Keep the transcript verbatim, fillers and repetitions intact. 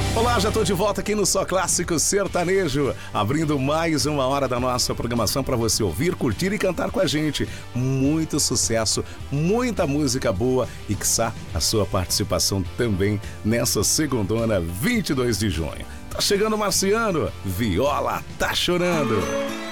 Olá, já estou de volta aqui no Só Clássico Sertanejo, abrindo mais uma hora da nossa programação para você ouvir, curtir e cantar com a gente. Muito sucesso, muita música boa e, quiçá, a sua participação também nessa segundona, vinte e dois de junho. Tá chegando o Marciano, Viola tá chorando.